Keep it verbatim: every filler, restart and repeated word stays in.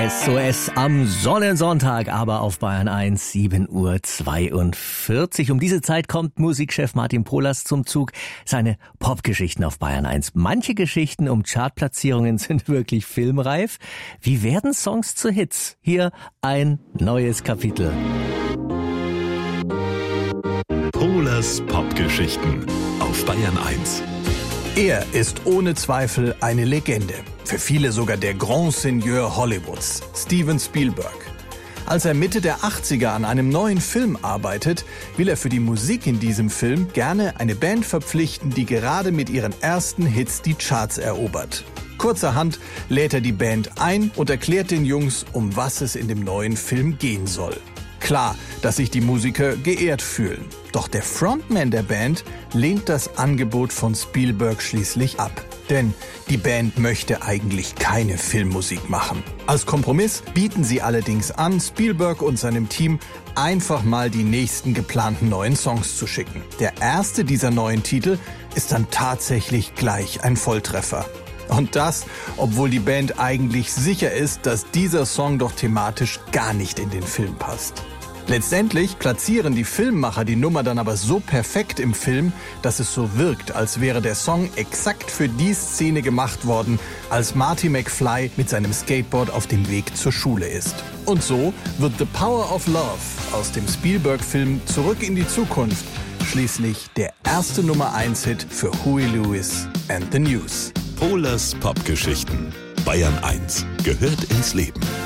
S O S am Sonnensonntag, aber auf Bayern eins, sieben Uhr zweiundvierzig. Um diese Zeit kommt Musikchef Martin Polas zum Zug. Seine Popgeschichten auf Bayern eins. Manche Geschichten um Chartplatzierungen sind wirklich filmreif. Wie werden Songs zu Hits? Hier ein neues Kapitel. Polas Popgeschichten auf Bayern eins. Er ist ohne Zweifel eine Legende. Für viele sogar der Grand Seigneur Hollywoods, Steven Spielberg. Als er Mitte der achtziger an einem neuen Film arbeitet, will er für die Musik in diesem Film gerne eine Band verpflichten, die gerade mit ihren ersten Hits die Charts erobert. Kurzerhand lädt er die Band ein und erklärt den Jungs, um was es in dem neuen Film gehen soll. Klar, dass sich die Musiker geehrt fühlen. Doch der Frontman der Band lehnt das Angebot von Spielberg schließlich ab. Denn die Band möchte eigentlich keine Filmmusik machen. Als Kompromiss bieten sie allerdings an, Spielberg und seinem Team einfach mal die nächsten geplanten neuen Songs zu schicken. Der erste dieser neuen Titel ist dann tatsächlich gleich ein Volltreffer. Und das, obwohl die Band eigentlich sicher ist, dass dieser Song doch thematisch gar nicht in den Film passt. Letztendlich platzieren die Filmemacher die Nummer dann aber so perfekt im Film, dass es so wirkt, als wäre der Song exakt für die Szene gemacht worden, als Marty McFly mit seinem Skateboard auf dem Weg zur Schule ist. Und so wird The Power of Love aus dem Spielberg-Film Zurück in die Zukunft schließlich der erste Nummer eins Hit für Huey Lewis and the News. Polas Popgeschichten. Bayern eins gehört ins Leben.